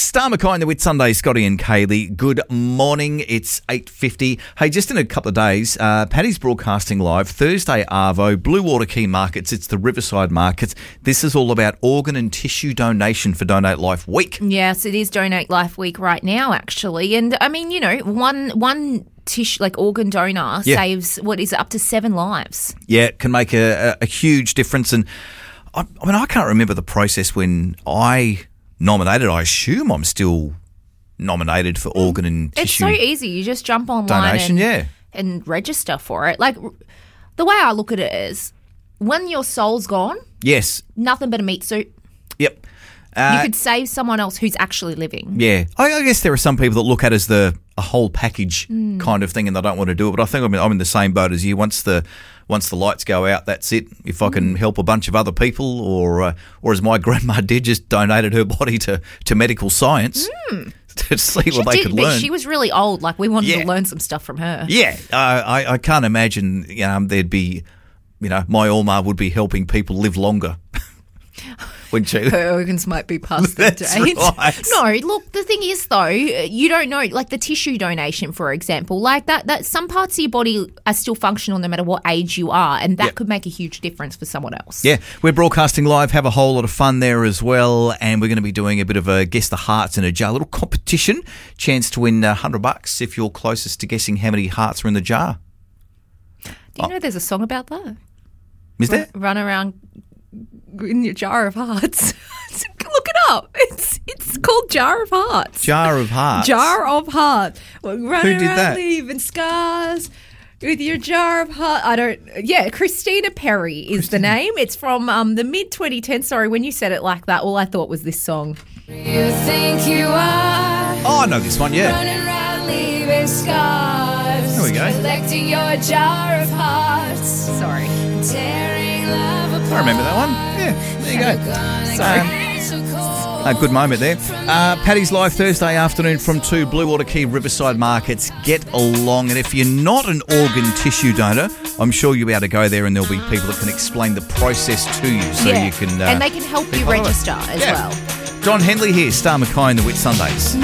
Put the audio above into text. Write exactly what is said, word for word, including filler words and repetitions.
Star Mackay in the Whit Sunday, Scotty and Kaylee. Good morning. It's eight fifty. Hey, just in a couple of days, uh, Paddy's broadcasting live Thursday Arvo, Blue Water Key Markets. It's the Riverside Markets. This is all about organ and tissue donation for Donate Life Week. Yes, it is Donate Life Week right now, actually. And I mean, you know, one one tissue like organ donor Yeah. saves what is it, up to seven lives. Yeah, it can make a, a, a huge difference. And I, I mean, I can't remember the process when I nominated. I assume I'm still nominated for organ and It's tissue so easy. You just jump online donation. and, Yeah. and register for it. Like the way I look at it is, when your soul's gone, Yes. nothing but a meat suit. Yep. Uh, You could save someone else who's actually living. Yeah, I, I guess there are some people that look at it as the a whole package Mm. kind of thing, and they don't want to do it. But I think I'm in, I'm in the same boat as you. Once the once the lights go out, that's it. If I Mm. can help a bunch of other people, or uh, or as my grandma did, just donated her body to, to medical science to see Mm. She what they did, could but learn. she was really old. Like, we wanted Yeah. to learn some stuff from her. Yeah, uh, I I can't imagine um, there'd be, you know, my Oma would be helping people live longer. When she, Her organs might be past the That's date. right. No, look, the thing is though, you don't know, like the tissue donation, for example, like that, that some parts of your body are still functional no matter what age you are, and that Yep. could make a huge difference for someone else. Yeah, we're broadcasting live, have a whole lot of fun there as well, and we're going to be doing a bit of a Guess the Hearts in a Jar, a little competition, chance to win a hundred bucks if you're closest to guessing how many hearts are in the jar. Do you know there's a song about that? Is there? Run around in your jar of hearts. Look it up. It's it's called Jar of Hearts. Jar of Hearts. Jar of Hearts. Well, run Who did around that? leaving scars with your jar of heart. I don't. Yeah, Christina Perry is the name. It's from um, the mid twenty tens. Sorry, when you said it like that, all I thought was this song. You think you are Oh, I know this one, yeah. running around leaving scars. There we go. Collecting your jar of hearts. Sorry. Tearing love apart. I remember that one. Yeah, there you go. Sorry. A good moment there. Uh, Paddy's live Thursday afternoon from two Blue Water Key Riverside Markets. Get along. And if you're not an organ tissue donor, I'm sure you'll be able to go there and there'll be people that can explain the process to you so yeah. you can... Uh, and they can help be you part of it. register as Yeah. well. John Henley here, Star Mackay in the Whit Sundays.